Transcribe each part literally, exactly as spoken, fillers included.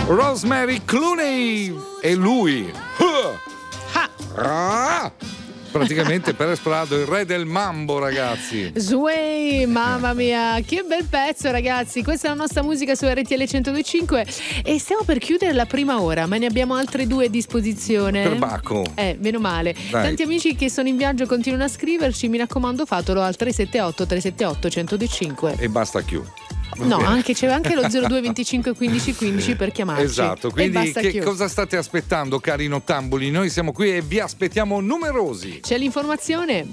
Rosemary Clooney e lui. Ah! Praticamente Perez Prado, il re del mambo, ragazzi. Sway, mamma mia, che bel pezzo, ragazzi. Questa è la nostra musica su R T L centodue e cinque e stiamo per chiudere la prima ora, ma ne abbiamo altre due a disposizione. Per Bacco. Eh, meno male. Dai. Tanti amici che sono in viaggio continuano a scriverci, mi raccomando, fatelo al tre sette otto tre sette otto uno zero due cinque. E basta più. No, anche, c'è anche lo zero due venticinque quindici quindici per chiamarci. Esatto, quindi che chiù. cosa state aspettando, cari nottambuli? Noi siamo qui e vi aspettiamo numerosi. C'è l'informazione.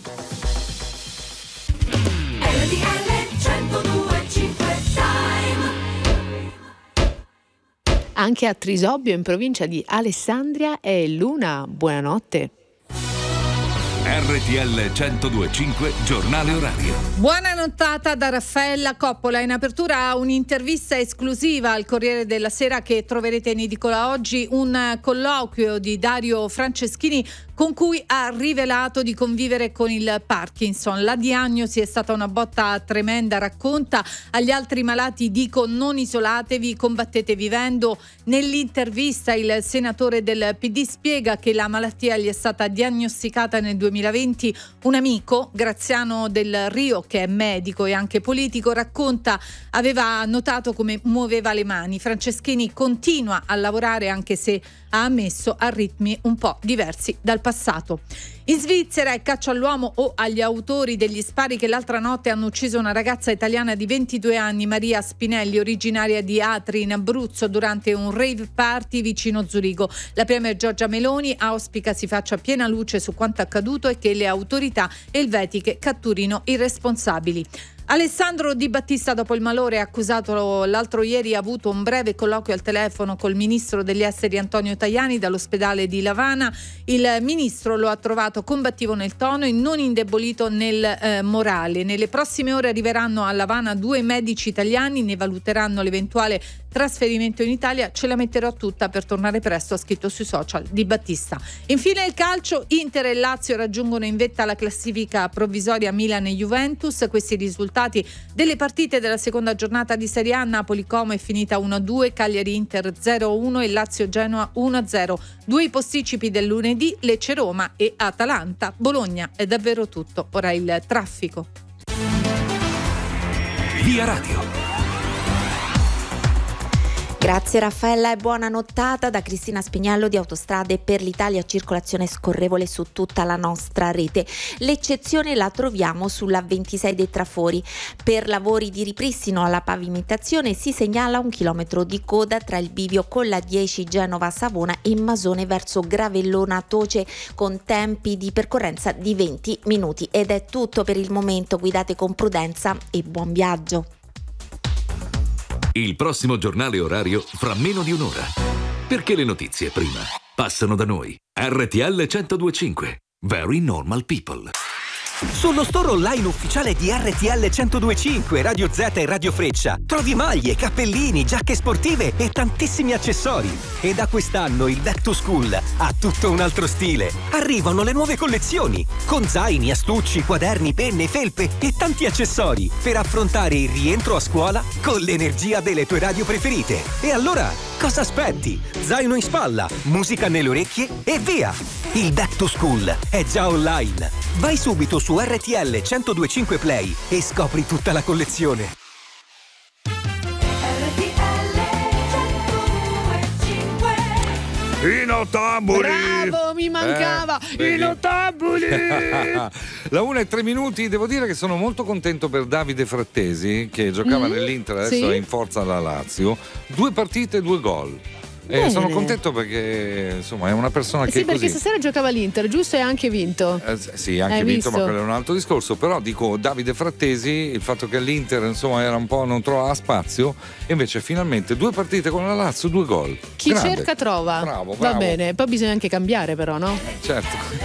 Anche a Trisobbio, in provincia di Alessandria, è l'una. Buonanotte. R T L centodue e cinque giornale orario. Buona nottata da Raffaella Coppola. In apertura un'intervista esclusiva al Corriere della Sera che troverete in edicola oggi, un colloquio di Dario Franceschini con cui ha rivelato di convivere con il Parkinson. La diagnosi è stata una botta tremenda, racconta. Agli altri malati dico: non isolatevi, combattete vivendo. Nell'intervista il senatore del P D spiega che la malattia gli è stata diagnosticata nel duemilaventi. Un amico, Graziano Del Rio, che è medico e anche politico, racconta aveva notato come muoveva le mani. Franceschini continua a lavorare anche se ha ammesso a ritmi un po' diversi dal passato. In Svizzera è caccia all'uomo o agli autori degli spari che l'altra notte hanno ucciso una ragazza italiana di ventidue anni, Maria Spinelli, originaria di Atri in Abruzzo, durante un rave party vicino Zurigo. La premier Giorgia Meloni auspica si faccia piena luce su quanto accaduto e che le autorità elvetiche catturino i responsabili. Alessandro Di Battista, dopo il malore accusato l'altro ieri, ha avuto un breve colloquio al telefono col ministro degli esteri Antonio Tajani dall'ospedale di Lavana. Il ministro lo ha trovato combattivo nel tono e non indebolito nel eh, morale. Nelle prossime ore arriveranno a Lavana due medici italiani, ne valuteranno l'eventuale trasferimento in Italia. Ce la metterò tutta per tornare presto, ha scritto sui social Di Battista. Infine il calcio, Inter e Lazio raggiungono in vetta la classifica provvisoria Milan e Juventus. Questi risultati delle partite della seconda giornata di Serie A: Napoli-Como è finita uno a due, Cagliari-Inter zero a uno e Lazio-Genoa uno a zero. Due i posticipi del lunedì, Lecce-Roma e Atalanta-Bologna. È davvero tutto. Ora il traffico. Via Radio. Grazie Raffaella e buona nottata da Cristina Spignello di Autostrade per l'Italia. Circolazione scorrevole su tutta la nostra rete. L'eccezione la troviamo sulla ventisei dei Trafori. Per lavori di ripristino alla pavimentazione si segnala un chilometro di coda tra il bivio con la dieci Genova-Savona e Masone verso Gravellona Toce, con tempi di percorrenza di venti minuti. Ed è tutto per il momento. Guidate con prudenza e buon viaggio. Il prossimo giornale orario fra meno di un'ora. Perché le notizie prima passano da noi. R T L centodue e cinque. Very normal people. Sullo store online ufficiale di R T L centodue e cinque, Radio Z e Radio Freccia trovi maglie, cappellini, giacche sportive e tantissimi accessori. E da quest'anno il Back to School ha tutto un altro stile. Arrivano le nuove collezioni con zaini, astucci, quaderni, penne, felpe e tanti accessori per affrontare il rientro a scuola con l'energia delle tue radio preferite. E allora cosa aspetti? Zaino in spalla, musica nelle orecchie e via! Il Back to School è già online. Vai subito su R T L centodue e cinque Play e scopri tutta la collezione. I nottambuli! Bravo, mi mancava! Eh, I nottambuli! La una e tre minuti, devo dire che sono molto contento per Davide Frattesi, che giocava Mm, nell'Inter, adesso sì. è in forza alla Lazio. Due partite, due gol. E Bene. sono contento perché insomma è una persona Eh che sì, è perché così. stasera giocava l'Inter, giusto? E ha anche vinto. Eh, sì, anche Hai vinto, visto? ma quello è un altro discorso. Però dico, Davide Frattesi, il fatto che l'Inter insomma era un po', non trovava spazio, e invece finalmente due partite con la Lazio, due gol. Chi Grande. cerca trova. Bravo, Va bravo. bene, poi bisogna anche cambiare però, no? Certo.